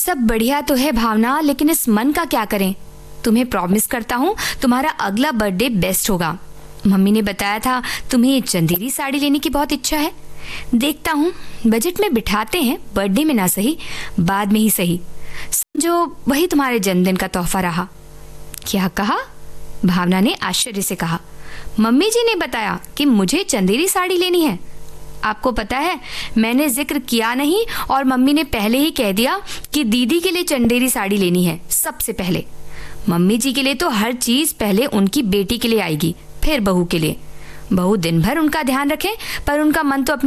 सब बढ़िया तो है भावना, लेकिन इस मन का क्या करें। तुम्हें प्रॉमिस करता हूँ तुम्हारा अगला बर्थडे बेस्ट होगा। मम्मी ने बताया था तुम्हें चंदेरी साड़ी लेने की बहुत इच्छा है। देखता हूँ बजट में बिठाते हैं, बर्थडे में ना सही बाद में ही सही। जो वही तुम्हारे जन्मदिन का तोहफा रहा। क्या कहा? भावना ने आश्चर्य से कहा। मम्मी जी ने बताया कि मुझे चंदेरी साड़ी लेनी है। आपको पता है मैंने जिक्र किया नहीं और मम्मी ने पहले ही कह दिया कि दीदी के लिए चंदेरी साड़ी लेनी है सबसे पहले। मम्मी जी के लिए तो हर चीज पहले उनकी बेटी के लिए आएगी, फिर बहू के लिए। बहू दिन भर उनका ध्यान रखे पर उनका मन तो अपनी